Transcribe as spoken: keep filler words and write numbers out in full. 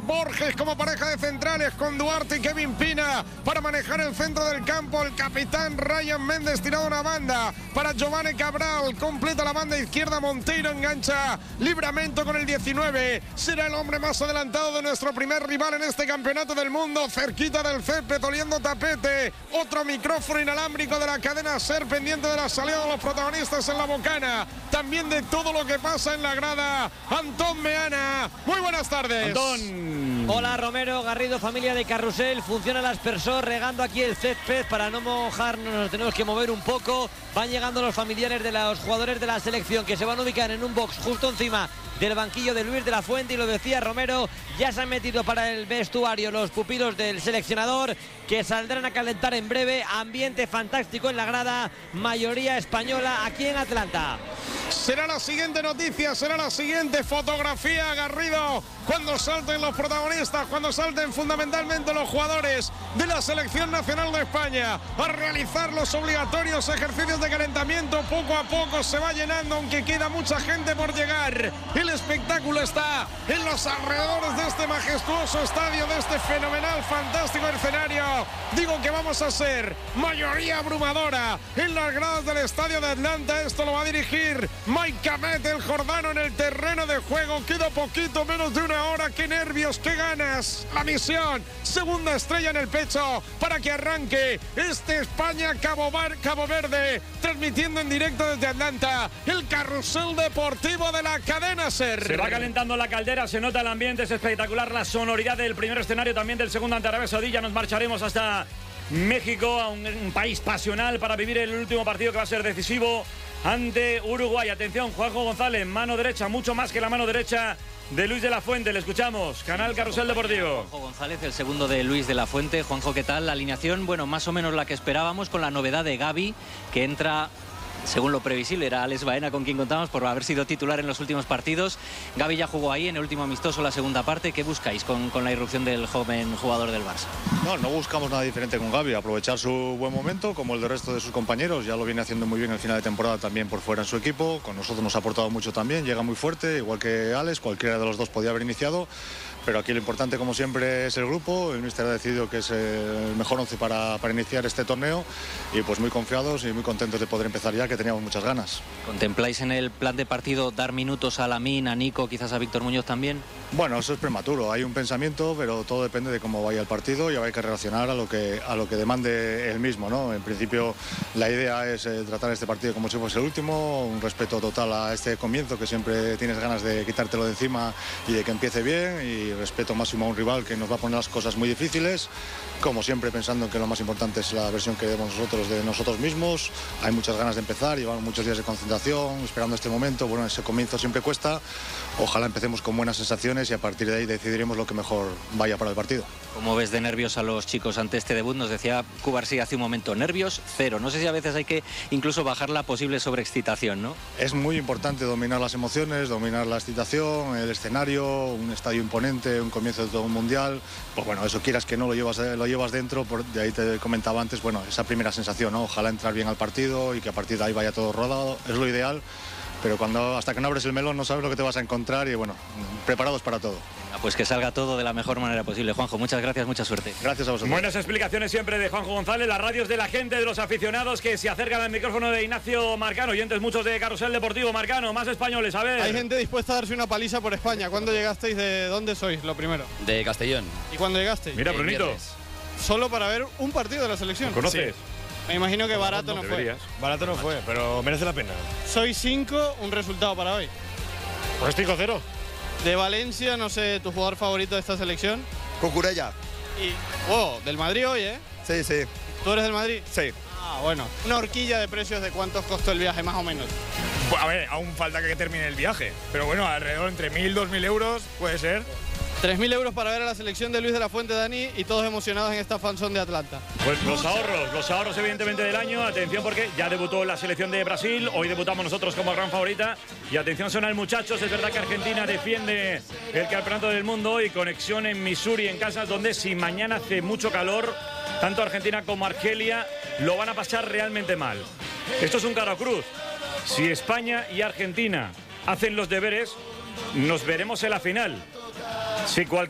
Borges como pareja de centrales con Duarte y Kevin Pina para manejar el centro del campo. El capitán Ryan Méndez tirado a una banda para Giovanni Cabral. Completa la banda izquierda. Monteiro engancha Livramento con el diecinueve. Será el hombre más adelantado de nuestro primer rival en este campeonato del mundo. Cerquita del césped, oliendo tapete. Otro micrófono inalámbrico de la cadena SER pendiente de la salida de los protagonistas en la bocana. También de todo lo que pasa en la grada. Antón Meana. Muy buenas tardes. Antón. Hola Romero, Garrido, familia de Carrusel. Funciona el aspersor regando aquí el césped para no mojarnos. Nos tenemos que mover un poco. Van llegando los familiares de los jugadores de la selección que se van a ubicar en un box justo encima del banquillo de Luis de la Fuente. Y lo decía Romero, ya se han metido para el vestuario los pupilos del seleccionador que saldrán a calentar en breve. Ambiente fantástico en la grada, mayoría española aquí en Atlanta. Será la siguiente noticia, será la siguiente fotografía, Garrido, cuando salten los protagonistas, cuando salten fundamentalmente los jugadores de la Selección Nacional de España a realizar los obligatorios ejercicios de calentamiento. Poco a poco se va llenando, aunque queda mucha gente por llegar. El espectáculo está en los alrededores de este majestuoso estadio, de este fenomenal, fantástico escenario. Digo que vamos a ser mayoría abrumadora en las gradas del estadio de Atlanta. Esto lo va a dirigir Mike Hamed, el jordano, en el terreno de juego. Queda poquito menos de una hora. ¡Qué nervios, qué ganas! La misión, segunda estrella en el pecho para que arranque este España-Cabo Cabo Verde, transmitiendo en directo desde Atlanta el carrusel deportivo de la cadena SER. Se va calentando la caldera, se nota el ambiente, es espectacular la sonoridad del primer escenario, también del segundo ante Arabia Saudí. Ya nos marcharemos hasta México, a un, un país pasional, para vivir el último partido que va a ser decisivo ante Uruguay. Atención, Juanjo González, mano derecha, mucho más que la mano derecha de Luis de la Fuente. Le escuchamos, Canal Carrusel Deportivo. Juanjo González, el segundo de Luis de la Fuente. Juanjo, ¿qué tal? La alineación, bueno, más o menos la que esperábamos, con la novedad de Gavi, que entra, según lo previsible, era Alex Baena con quien contamos por haber sido titular en los últimos partidos. Gavi ya jugó ahí en el último amistoso, la segunda parte. ¿Qué buscáis con, con la irrupción del joven jugador del Barça? No, no buscamos nada diferente con Gavi, aprovechar su buen momento como el del resto de sus compañeros. Ya lo viene haciendo muy bien el final de temporada también por fuera en su equipo. Con nosotros nos ha aportado mucho también, llega muy fuerte, igual que Alex. Cualquiera de los dos podía haber iniciado, pero aquí lo importante, como siempre, es el grupo. El míster ha decidido que es el mejor once para, para iniciar este torneo, y pues muy confiados y muy contentos de poder empezar ya, que teníamos muchas ganas. ¿Contempláis en el plan de partido dar minutos a Lamine, a Nico, quizás a Víctor Muñoz también? Bueno, eso es prematuro, hay un pensamiento, pero todo depende de cómo vaya el partido y hay que relacionar a lo que, a lo que demande él mismo, ¿no? En principio la idea es eh, tratar este partido como si fuese el último, un respeto total a este comienzo, que siempre tienes ganas de quitártelo de encima y de que empiece bien, y respeto máximo a un rival que nos va a poner las cosas muy difíciles, como siempre pensando en que lo más importante es la versión que demos nosotros de nosotros mismos. Hay muchas ganas de empezar, llevamos muchos días de concentración esperando este momento. Bueno, ese comienzo siempre cuesta, ojalá empecemos con buenas sensaciones y a partir de ahí decidiremos lo que mejor vaya para el partido. ¿Cómo ves de nervios a los chicos ante este debut? Nos decía Cubarsí hace un momento, nervios cero. No sé si a veces hay que incluso bajar la posible sobreexcitación, ¿no? Es muy importante dominar las emociones, dominar la excitación, el escenario, un estadio imponente, un comienzo de todo un mundial. Pues bueno, eso quieras que no lo llevas, lo llevas dentro, por, de ahí te comentaba antes, bueno, esa primera sensación, ¿no? Ojalá entrar bien al partido y que a partir de ahí vaya todo rodado, es lo ideal. Pero cuando hasta que no abres el melón no sabes lo que te vas a encontrar, y bueno, preparados para todo. Pues que salga todo de la mejor manera posible. Juanjo, muchas gracias, mucha suerte. Gracias a vosotros. Buenas explicaciones siempre de Juanjo González. Las radios de la gente, de los aficionados que se acercan al micrófono de Ignacio Marcano. Oyentes muchos de Carrusel Deportivo. Marcano, más españoles, a ver. Hay gente dispuesta a darse una paliza por España. ¿Cuándo llegasteis? ¿De dónde sois? Lo primero. De Castellón. ¿Y cuándo llegasteis? Mira, Brunito. Solo para ver un partido de la selección. ¿Conoces? Sí. Me imagino que barato no, no fue. Barato no fue, pero merece la pena. Soy cinco, un resultado para hoy. Pues cinco cero. De Valencia, no sé, tu jugador favorito de esta selección. Cucurella. Y, oh, del Madrid hoy, ¿eh? Sí, sí. ¿Tú eres del Madrid? Sí. Ah, bueno. Una horquilla de precios de cuántos costó el viaje, más o menos. Pues a ver, aún falta que termine el viaje. Pero bueno, alrededor entre mil, dos mil euros puede ser. tres mil euros para ver a la selección de Luis de la Fuente, Dani, y todos emocionados en esta fanzón de Atlanta. Pues los ahorros, los ahorros evidentemente del año. Atención, porque ya debutó la selección de Brasil, hoy debutamos nosotros como gran favorita. Y atención, son al muchachos, es verdad que Argentina defiende el campeonato del mundo, y conexión en Missouri, en Kansas, donde si mañana hace mucho calor, tanto Argentina como Argelia lo van a pasar realmente mal. Esto es un cara o cruz. Si España y Argentina hacen los deberes, nos veremos en la final. Si cualquier